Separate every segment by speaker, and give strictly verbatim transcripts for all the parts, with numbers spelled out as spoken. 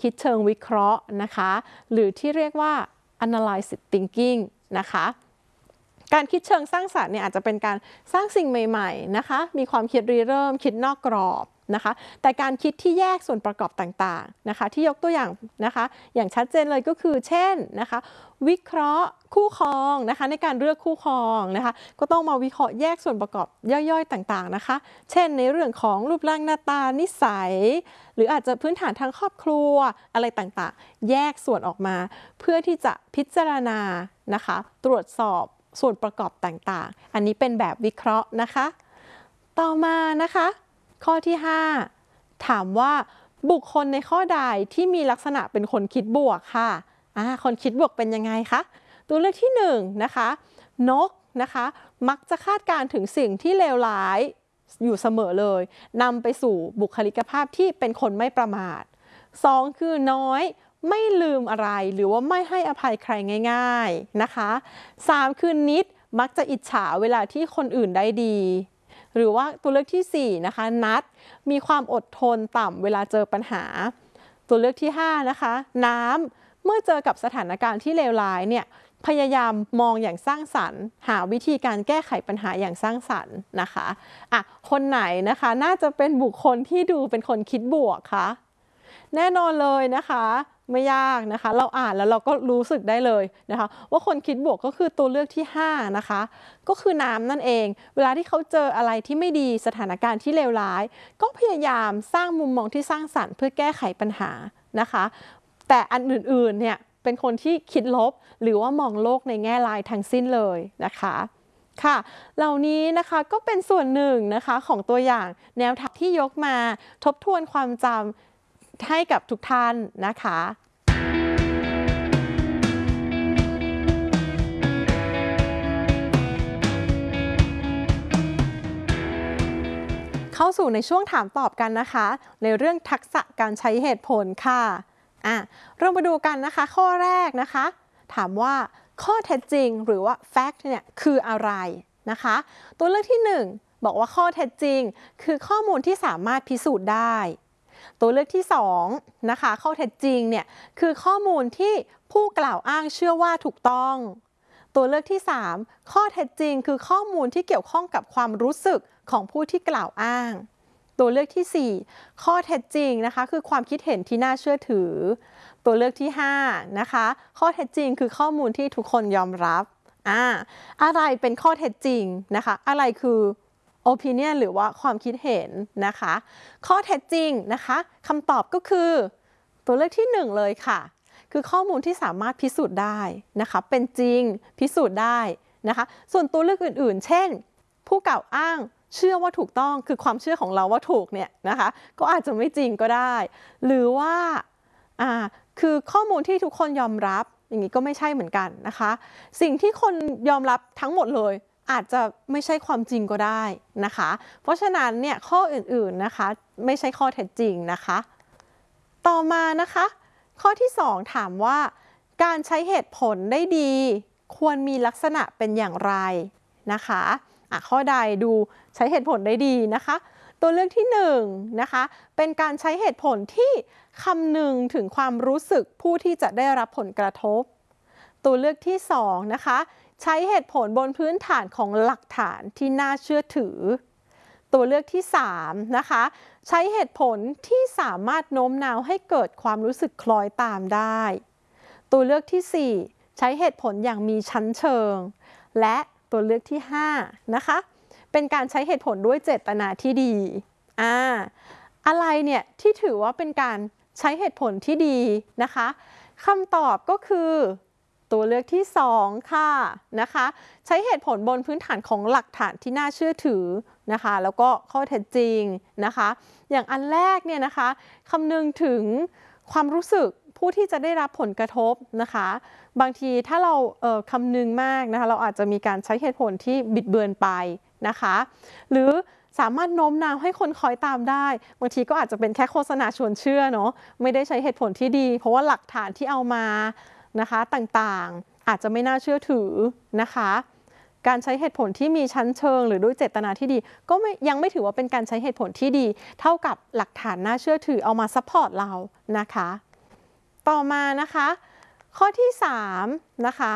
Speaker 1: คิดเชิงวิเคราะห์นะคะหรือที่เรียกว่า analytic thinking นะคะการคิดเชิงสร้างสรรค์เนี่ยอาจจะเป็นการสร้างสิ่งใหม่ๆนะคะมีความคิดริเริ่มคิดนอกกรอบนะคะแต่การคิดที่แยกส่วนประกอบต่างๆนะคะที่ยกตัวอย่างนะคะอย่างชัดเจนเลยก็คือเช่นนะคะวิเคราะห์คู่ครองนะคะในการเลือกคู่ครองนะคะก็ต้องมาวิเคราะห์แยกส่วนประกอบย่อยๆต่างๆนะคะเช่นในเรื่องของรูปร่างหน้าตานิสัยหรืออาจจะพื้นฐานทางครอบครัวอะไรต่างๆแยกส่วนออกมาเพื่อที่จะพิจารณานะคะตรวจสอบส่วนประกอบต่างๆอันนี้เป็นแบบวิเคราะห์นะคะต่อมานะคะข้อที่ห้าถามว่าบุคคลในข้อใดที่มีลักษณะเป็นคนคิดบวกค่ะอ่าคนคิดบวกเป็นยังไงคะตัวเลือกที่หนึ่งนะคะนกนะคะมักจะคาดการณ์ถึงสิ่งที่เลวร้ายอยู่เสมอเลยนำไปสู่บุคลิกภาพที่เป็นคนไม่ประมาทสองคือน้อยไม่ลืมอะไรหรือว่าไม่ให้อภัยใครง่ายๆนะคะสามคือนิดมักจะอิจฉาเวลาที่คนอื่นได้ดีหรือว่าตัวเลือกที่สี่นะคะนัดมีความอดทนต่ำเวลาเจอปัญหาตัวเลือกที่ห้านะคะน้ำเมื่อเจอกับสถานการณ์ที่เลวร้ายเนี่ยพยายามมองอย่างสร้างสรรค์หาวิธีการแก้ไขปัญหาอย่างสร้างสรรค์นะคะอ่ะคนไหนนะคะน่าจะเป็นบุคคลที่ดูเป็นคนคิดบวกคะแน่นอนเลยนะคะไม่ยากนะคะเราอ่านแล้วเราก็รู้สึกได้เลยนะคะว่าคนคิดบวกก็คือตัวเลือกที่ห้านะคะก็คือน้ำนั่นเองเวลาที่เขาเจออะไรที่ไม่ดีสถานการณ์ที่เลวร้ายก็พยายามสร้างมุมมองที่สร้างสรรค์เพื่อแก้ไขปัญหานะคะแต่อันอื่นๆเนี่ยเป็นคนที่คิดลบหรือว่ามองโลกในแง่ร้ายทั้งสิ้นเลยนะคะค่ะเหล่านี้นะคะก็เป็นส่วนหนึ่งนะคะของตัวอย่างแนวทางที่ยกมาทบทวนความจำให้กับทุกท่านนะคะเข้าสู่ในช่วงถามตอบกันนะคะในเรื่องทักษะการใช้เหตุผลค่ะอ่ะเรามาดูกันนะคะข้อแรกนะคะถามว่าข้อเท็จจริงหรือว่า fact เนี่ยคืออะไรนะคะตัวเลือกที่หนึ่งบอกว่าข้อเท็จจริงคือข้อมูลที่สามารถพิสูจน์ได้ตัวเลือกที่สองนะคะข้อเท็จจริงเนี่ยคือข้อมูลที่ผู้กล่าวอ้างเชื่อว่าถูกต้องตัวเลือกที่สามข้อเท็จจริงคือข้อมูลที่เกี่ยวข้องกับความรู้สึกของผู้ที่กล่าวอ้างตัวเลือกที่สี่ข้อเท็จจริงนะคะคือความคิดเห็นที่น่าเชื่อถือตัวเลือกที่ห้านะคะข้อเท็จจริงคือข้อมูลที่ทุกคนยอมรับอ่าอะไรเป็นข้อเท็จจริงนะคะอะไรคือopinion หรือว่าความคิดเห็นนะคะข้อเท็จจริงนะคะคำตอบก็คือตัวเลือกที่หนึ่งเลยค่ะคือข้อมูลที่สามารถพิสูจน์ได้นะคะเป็นจริงพิสูจน์ได้นะคะส่วนตัวเลือกอื่นๆเช่นผู้กล่าวอ้างเชื่อว่าถูกต้องคือความเชื่อของเราว่าถูกเนี่ยนะคะก็อาจจะไม่จริงก็ได้หรือว่าอ่าคือข้อมูลที่ทุกคนยอมรับอย่างนี้ก็ไม่ใช่เหมือนกันนะคะสิ่งที่คนยอมรับทั้งหมดเลยอาจจะไม่ใช่ความจริงก็ได้นะคะเพราะฉะนั้นเนี่ยข้ออื่นๆนะคะไม่ใช่ข้อเท็จจริงนะคะต่อมานะคะข้อที่สองถามว่าการใช้เหตุผลได้ดีควรมีลักษณะเป็นอย่างไรนะคะอ่ะข้อใดดูใช้เหตุผลได้ดีนะคะตัวเลือกที่หนึ่งนะคะเป็นการใช้เหตุผลที่คำนึงถึงความรู้สึกผู้ที่จะได้รับผลกระทบตัวเลือกที่สองนะคะใช้เหตุผลบนพื้นฐานของหลักฐานที่น่าเชื่อถือตัวเลือกที่สามนะคะใช้เหตุผลที่สามารถโน้มน้าวให้เกิดความรู้สึกคล้อยตามได้ตัวเลือกที่สี่ใช้เหตุผลอย่างมีชั้นเชิงและตัวเลือกที่ห้านะคะเป็นการใช้เหตุผลด้วยเจตนาที่ดีอ่าอะไรเนี่ยที่ถือว่าเป็นการใช้เหตุผลที่ดีนะคะคำตอบก็คือตัวเลือกที่สองค่ะนะคะใช้เหตุผลบนพื้นฐานของหลักฐานที่น่าเชื่อถือนะคะแล้วก็ข้อเท็จจริงนะคะอย่างอันแรกเนี่ยนะคะคำนึงถึงความรู้สึกผู้ที่จะได้รับผลกระทบนะคะบางทีถ้าเราเอ่อคำนึงมากนะคะเราอาจจะมีการใช้เหตุผลที่บิดเบือนไปนะคะหรือสามารถโน้มน้าวให้คนคอยตามได้บางทีก็อาจจะเป็นแค่โฆษณาชวนเชื่อเนาะไม่ได้ใช้เหตุผลที่ดีเพราะว่าหลักฐานที่เอามานะคะต่างๆอาจจะไม่น่าเชื่อถือนะคะการใช้เหตุผลที่มีชั้นเชิงหรือด้วยเจตนาที่ดีก็ไม่ยังไม่ถือว่าเป็นการใช้เหตุผลที่ดีเท่ากับหลักฐานน่าเชื่อถือเอามาซัพพอร์ตเรานะคะต่อมานะคะข้อที่สามนะคะ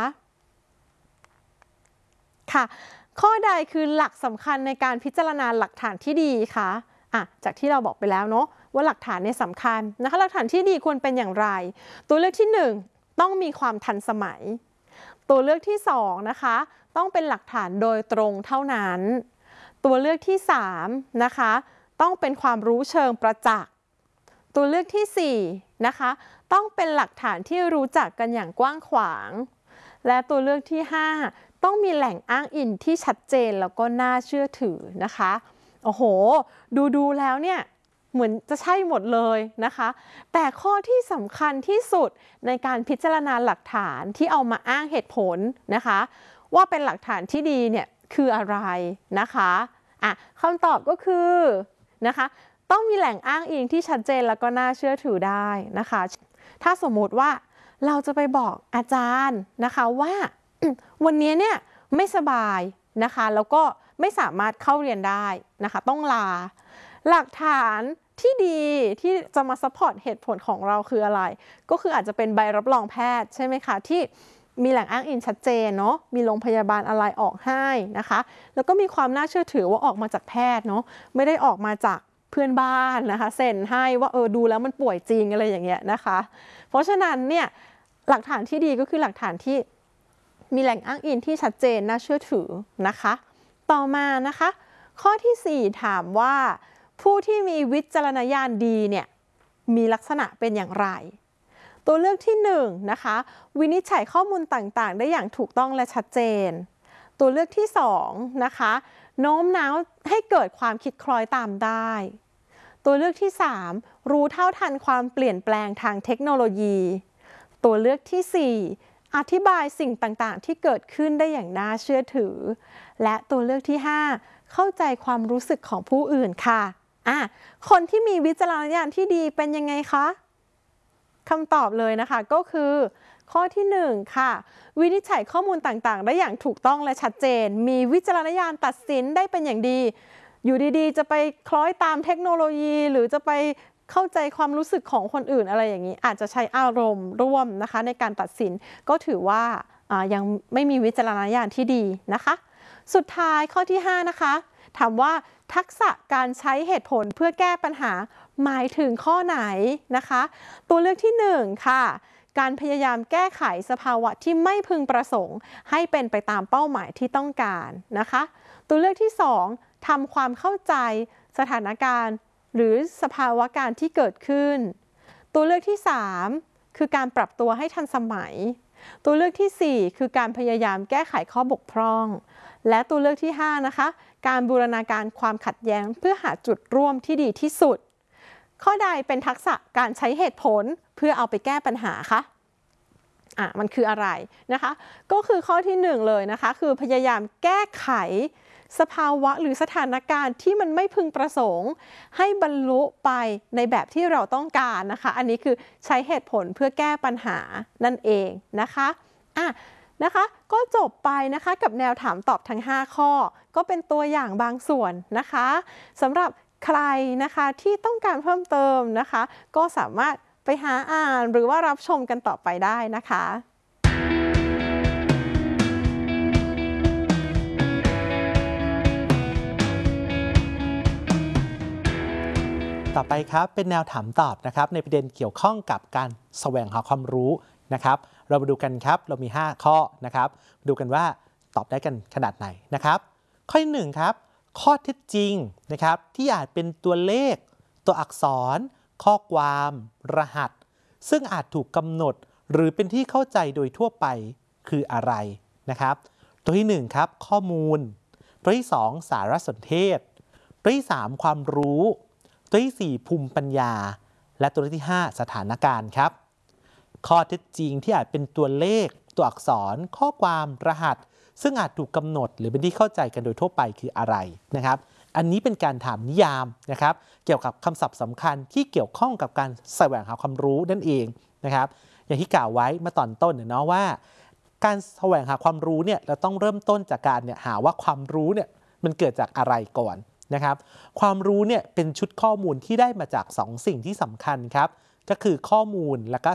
Speaker 1: ค่ะข้อใดคือหลักสำคัญในการพิจารณาหลักฐานที่ดีคะอ่ะจากที่เราบอกไปแล้วเนาะว่าหลักฐานเนี่ยสำคัญนะคะหลักฐานที่ดีควรเป็นอย่างไรตัวเลือกที่หนึ่งต้องมีความทันสมัยตัวเลือกที่สองนะคะต้องเป็นหลักฐานโดยตรงเท่านั้นตัวเลือกที่สามนะคะต้องเป็นความรู้เชิงประจักษ์ตัวเลือกที่สี่นะคะต้องเป็นหลักฐานที่รู้จักกันอย่างกว้างขวางและตัวเลือกที่ห้าต้องมีแหล่งอ้างอิงที่ชัดเจนแล้วก็น่าเชื่อถือนะคะโอ้โหดูดูแล้วเนี่ยเหมือนจะใช่หมดเลยนะคะแต่ข้อที่สำคัญที่สุดในการพิจารณาหลักฐานที่เอามาอ้างเหตุผลนะคะว่าเป็นหลักฐานที่ดีเนี่ยคืออะไรนะคะอ่ะคำตอบก็คือนะคะต้องมีแหล่งอ้างอิงที่ชัดเจนแล้วก็น่าเชื่อถือได้นะคะถ้าสมมติว่าเราจะไปบอกอาจารย์นะคะว่าวันนี้เนี่ยไม่สบายนะคะแล้วก็ไม่สามารถเข้าเรียนได้นะคะต้องลาหลักฐานที่ดีที่จะมาซัพพอร์ตเหตุผลของเราคืออะไรก็คืออาจจะเป็นใบรับรองแพทย์ใช่ไหมคะที่มีแหล่งอ้างอิงชัดเจนเนาะมีโรงพยาบาลอะไรออกให้นะคะแล้วก็มีความน่าเชื่อถือว่าออกมาจากแพทย์เนาะไม่ได้ออกมาจากเพื่อนบ้านนะคะเซ็นให้ว่าเออดูแล้วมันป่วยจริงอะไรอย่างเงี้ยนะคะเพราะฉะนั้นเนี่ยหลักฐานที่ดีก็คือหลักฐานที่มีแหล่งอ้างอิงที่ชัดเจนน่าเชื่อถือนะคะต่อมานะคะข้อที่สี่ถามว่าผู้ที่มีวิจารณญาณดีเนี่ยมีลักษณะเป็นอย่างไรตัวเลือกที่หนึ่งนะคะวินิจฉัยข้อมูลต่างๆได้อย่างถูกต้องและชัดเจนตัวเลือกที่สองนะคะโน้มน้าวให้เกิดความคิดคล้อยตามได้ตัวเลือกที่สามรู้เท่าทันความเปลี่ยนแปลงทางเทคโนโลยีตัวเลือกที่สี่อธิบายสิ่งต่างๆที่เกิดขึ้นได้อย่างน่าเชื่อถือและตัวเลือกที่ห้าเข้าใจความรู้สึกของผู้อื่นค่ะอ่ะคนที่มีวิจารณญาณที่ดีเป็นยังไงคะคำตอบเลยนะคะก็คือข้อที่หนึ่งค่ะวินิจฉัยข้อมูลต่างๆได้อย่างถูกต้องและชัดเจนมีวิจารณญาณตัดสินได้เป็นอย่างดีอยู่ดีๆจะไปคล้อยตามเทคโนโลยีหรือจะไปเข้าใจความรู้สึกของคนอื่นอะไรอย่างนี้อาจจะใช้อารมณ์ร่วมนะคะในการตัดสินก็ถือว่ายังไม่มีวิจารณญาณที่ดีนะคะสุดท้ายข้อที่ห้านะคะถามว่าทักษะการใช้เหตุผลเพื่อแก้ปัญหาหมายถึงข้อไหนนะคะตัวเลือกที่หนึ่งค่ะการพยายามแก้ไขสภาวะที่ไม่พึงประสงค์ให้เป็นไปตามเป้าหมายที่ต้องการนะคะตัวเลือกที่สองทำความเข้าใจสถานการณ์หรือสภาวะการที่เกิดขึ้นตัวเลือกที่สามคือการปรับตัวให้ทันสมัยตัวเลือกที่สี่คือการพยายามแก้ไขข้อบกพร่องและตัวเลือกที่ห้านะคะการบูรณาการความขัดแย้งเพื่อหาจุดร่วมที่ดีที่สุดข้อใดเป็นทักษะการใช้เหตุผลเพื่อเอาไปแก้ปัญหาคะอ่ะมันคืออะไรนะคะก็คือข้อที่หนึ่งเลยนะคะคือพยายามแก้ไขสภาวะหรือสถานการณ์ที่มันไม่พึงประสงค์ให้บรรลุไปในแบบที่เราต้องการนะคะอันนี้คือใช้เหตุผลเพื่อแก้ปัญหานั่นเองนะคะอ่ะนะคะก็จบไปนะคะกับแนวถามตอบทั้งห้าข้อก็เป็นตัวอย่างบางส่วนนะคะสำหรับใครนะคะที่ต้องการเพิ่มเติมนะคะก็สามารถไปหาอ่านหรือว่ารับชมกันต่อไปได้นะคะ
Speaker 2: ต่อไปครับเป็นแนวถามตอบนะครับในประเด็นเกี่ยวข้องกับการแสวงหาความรู้นะครับเรามาดูกันครับเรามีห้าข้อนะครับดูกันว่าตอบได้กันขนาดไหนนะครับข้อที่หนึ่งครับข้อเท็จจริงนะครับที่อาจเป็นตัวเลขตัวอักษรข้อความรหัสซึ่งอาจถูกกำหนดหรือเป็นที่เข้าใจโดยทั่วไปคืออะไรนะครับตัวที่หนึ่งครับข้อมูลตัวที่สองสารสนเทศตัวที่สามความรู้ตัวที่สี่ภูมิปัญญาและตัวที่ห้าสถานการณ์ครับข้อเท็จจริงที่อาจเป็นตัวเลขตัวอักษรข้อความรหัสซึ่งอาจถูกกำหนดหรือเป็นที่เข้าใจกันโดยทั่วไปคืออะไรนะครับอันนี้เป็นการถามนิยามนะครับเกี่ยวกับคำศัพท์สำคัญที่เกี่ยวข้องกับการแสวงหาความรู้นั่นเองนะครับอย่างที่กล่าวไว้เมื่อตอนต้นเนาะว่าการแสวงหาความรู้เนี่ยเราต้องเริ่มต้นจากการเนี่ยหาว่าความรู้เนี่ยมันเกิดจากอะไรก่อนนะครับความรู้เนี่ยเป็นชุดข้อมูลที่ได้มาจากสองสิ่งที่สำคัญครับก็คือข้อมูลและก็